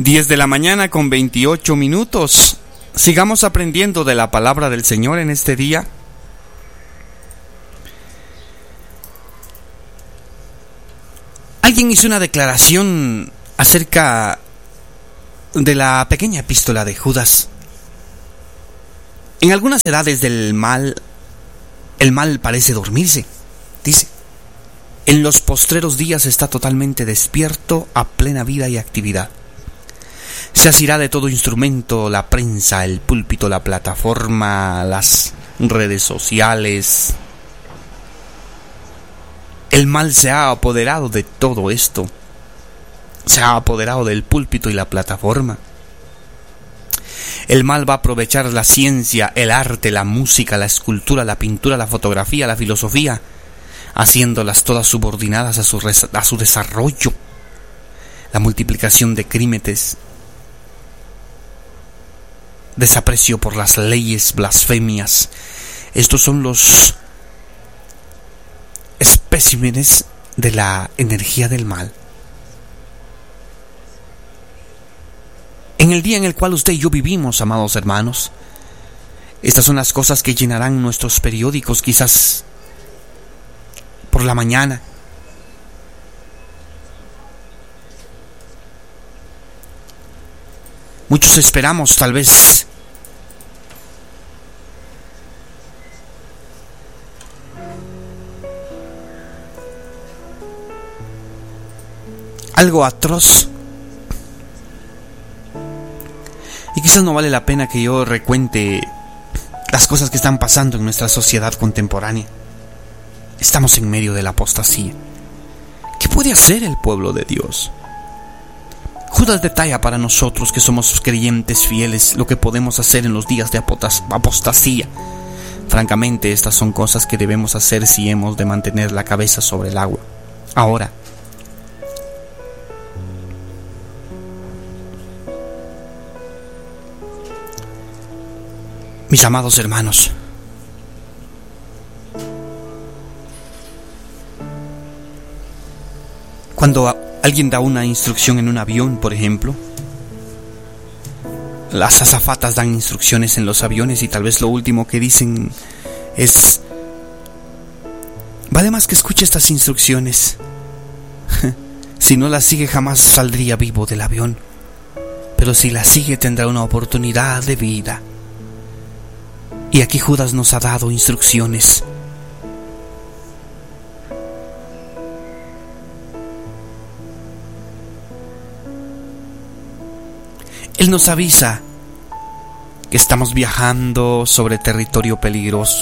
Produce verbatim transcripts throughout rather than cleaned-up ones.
diez de la mañana con veintiocho minutos. Sigamos aprendiendo de la palabra del Señor en este día. Alguien hizo una declaración acerca de la pequeña epístola de Judas. En algunas edades del mal, el mal parece dormirse, dice. En los postreros días está totalmente despierto, a plena vida y actividad. Se asirá de todo instrumento, la prensa, el púlpito, la plataforma, las redes sociales. El mal se ha apoderado de todo esto. Se ha apoderado del púlpito y la plataforma. El mal va a aprovechar la ciencia, el arte, la música, la escultura, la pintura, la fotografía, la filosofía, haciéndolas todas subordinadas a su, a su desarrollo. La multiplicación de crímenes, desaprecio por las leyes, blasfemias. Estos son los especímenes de la energía del mal. En el día en el cual usted y yo vivimos, amados hermanos, estas son las cosas que llenarán nuestros periódicos, quizás por la mañana. Muchos esperamos tal vez algo atroz. Y quizás no vale la pena que yo recuente las cosas que están pasando en nuestra sociedad contemporánea. Estamos en medio de la apostasía. ¿Qué puede hacer el pueblo de Dios? Judas detalla para nosotros que somos creyentes fieles lo que podemos hacer en los días de apostasía. Francamente, estas son cosas que debemos hacer si hemos de mantener la cabeza sobre el agua. Ahora, mis amados hermanos, cuando alguien da una instrucción en un avión, por ejemplo, las azafatas dan instrucciones en los aviones y tal vez lo último que dicen es: vale más que escuche estas instrucciones. Si no las sigue, jamás saldría vivo del avión, pero si las sigue tendrá una oportunidad de vida. Y aquí Judas nos ha dado instrucciones. Él nos avisa que estamos viajando sobre territorio peligroso.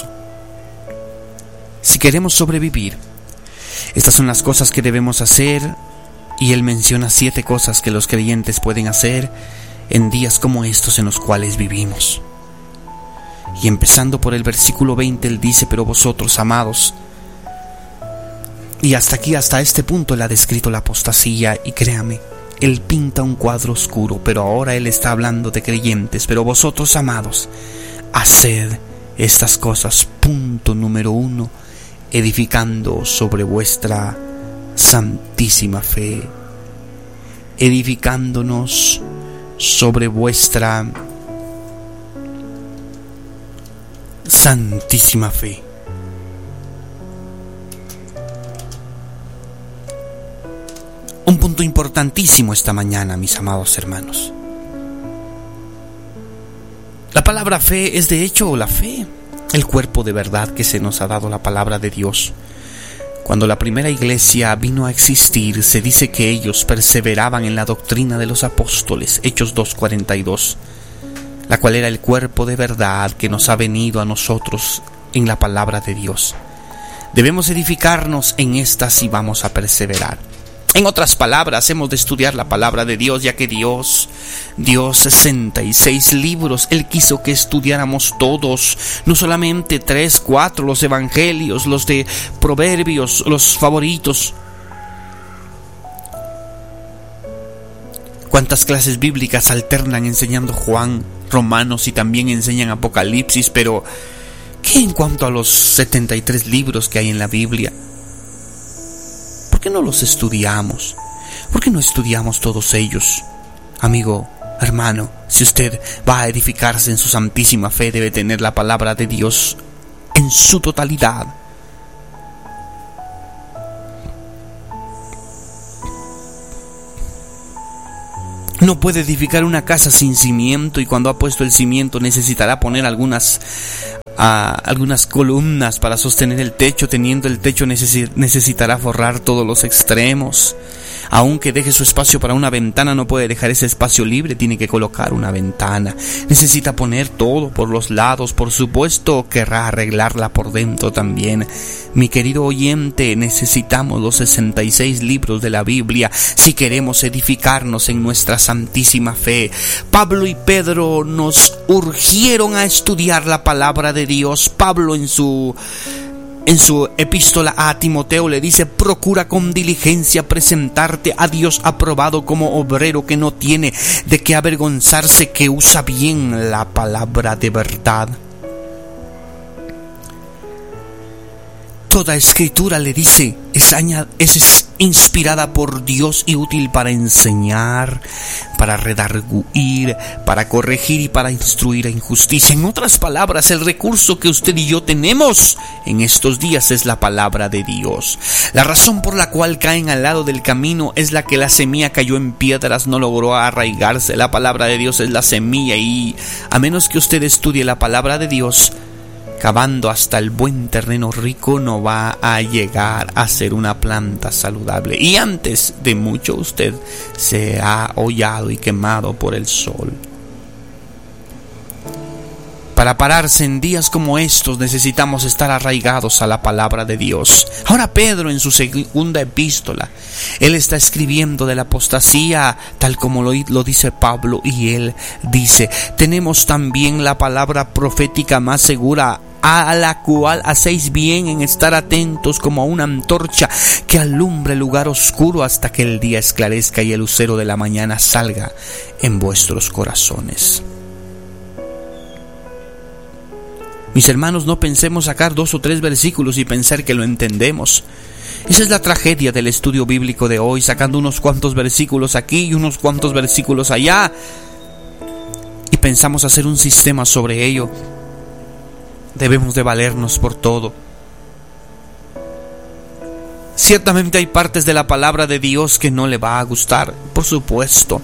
Si queremos sobrevivir, estas son las cosas que debemos hacer, y Él menciona siete cosas que los creyentes pueden hacer en días como estos en los cuales vivimos. Y empezando por el versículo veinte, Él dice: pero vosotros, amados. Y hasta aquí, hasta este punto, Él ha descrito la apostasía, y créame, Él pinta un cuadro oscuro, pero ahora Él está hablando de creyentes. Pero vosotros, amados, haced estas cosas, punto número uno, edificando sobre vuestra santísima fe, edificándonos sobre vuestra santísima fe. Un punto importantísimo esta mañana, mis amados hermanos. La palabra fe es de hecho la fe, el cuerpo de verdad que se nos ha dado la palabra de Dios. Cuando la primera iglesia vino a existir, se dice que ellos perseveraban en la doctrina de los apóstoles, Hechos dos cuarenta y dos, la cual era el cuerpo de verdad que nos ha venido a nosotros en la palabra de Dios. Debemos edificarnos en esta si vamos a perseverar. En otras palabras, hemos de estudiar la palabra de Dios, ya que Dios dio sesenta y seis libros. Él quiso que estudiáramos todos, no solamente tres, cuatro, los evangelios, los de Proverbios, los favoritos. ¿Cuántas clases bíblicas alternan enseñando Juan, Romanos y también enseñan Apocalipsis? Pero ¿qué en cuanto a los setenta y tres libros que hay en la Biblia? ¿Por qué no los estudiamos? ¿Por qué no estudiamos todos ellos? Amigo, hermano, si usted va a edificarse en su santísima fe, debe tener la palabra de Dios en su totalidad. No puede edificar una casa sin cimiento, y cuando ha puesto el cimiento necesitará poner algunas, uh, algunas columnas para sostener el techo. Teniendo el techo necesi- necesitará forrar todos los extremos. Aunque deje su espacio para una ventana, no puede dejar ese espacio libre, tiene que colocar una ventana. Necesita poner todo por los lados, por supuesto querrá arreglarla por dentro también. Mi querido oyente, necesitamos los sesenta y seis libros de la Biblia si queremos edificarnos en nuestra santísima fe. Pablo y Pedro nos urgieron a estudiar la palabra de Dios. Pablo en su... En su epístola a Timoteo le dice: procura con diligencia presentarte a Dios aprobado como obrero que no tiene de qué avergonzarse, que usa bien la palabra de verdad. Toda escritura, le dice, es, añad- es inspirada por Dios y útil para enseñar, para redarguir, para corregir y para instruir en justicia. En otras palabras, el recurso que usted y yo tenemos en estos días es la palabra de Dios. La razón por la cual caen al lado del camino es la que la semilla cayó en piedras, no logró arraigarse. La palabra de Dios es la semilla, y a menos que usted estudie la palabra de Dios, cavando hasta el buen terreno rico, no va a llegar a ser una planta saludable. Y antes de mucho usted se ha hollado y quemado por el sol. Para pararse en días como estos necesitamos estar arraigados a la palabra de Dios. Ahora Pedro, en su segunda epístola, él está escribiendo de la apostasía tal como lo, lo dice Pablo, y él dice: tenemos también la palabra profética más segura, a la cual hacéis bien en estar atentos como a una antorcha que alumbra el lugar oscuro hasta que el día esclarezca y el lucero de la mañana salga en vuestros corazones. Mis hermanos, no pensemos sacar dos o tres versículos y pensar que lo entendemos. Esa es la tragedia del estudio bíblico de hoy, sacando unos cuantos versículos aquí y unos cuantos versículos allá, y pensamos hacer un sistema sobre ello. Debemos de valernos por todo. Ciertamente hay partes de la palabra de Dios que no le va a gustar, por supuesto.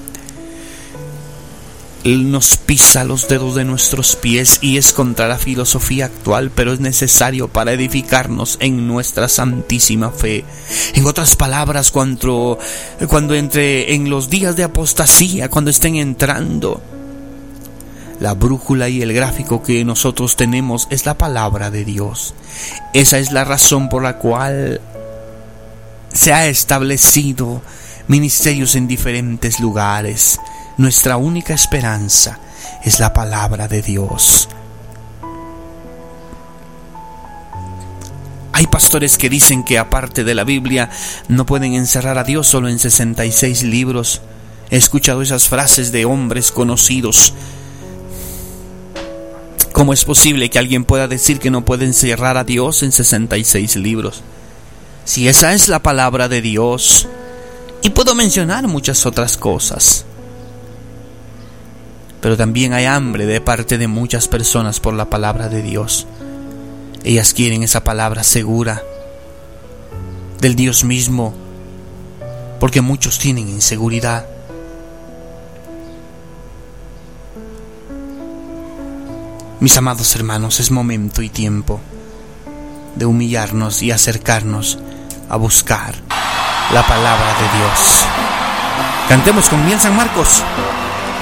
Él nos pisa los dedos de nuestros pies y es contra la filosofía actual, pero es necesario para edificarnos en nuestra santísima fe. En otras palabras, cuando, cuando entre en los días de apostasía, cuando estén entrando, la brújula y el gráfico que nosotros tenemos es la palabra de Dios. Esa es la razón por la cual se ha establecido ministerios en diferentes lugares. Nuestra única esperanza es la palabra de Dios. Hay pastores que dicen que aparte de la Biblia no pueden encerrar a Dios solo en sesenta y seis libros. He escuchado esas frases de hombres conocidos. ¿Cómo es posible que alguien pueda decir que no puede encerrar a Dios en sesenta y seis libros? Si esa es la palabra de Dios. Y puedo mencionar muchas otras cosas. Pero también hay hambre de parte de muchas personas por la palabra de Dios. Ellas quieren esa palabra segura del Dios mismo, porque muchos tienen inseguridad. Mis amados hermanos, es momento y tiempo de humillarnos y acercarnos a buscar la palabra de Dios. Cantemos con miel San Marcos.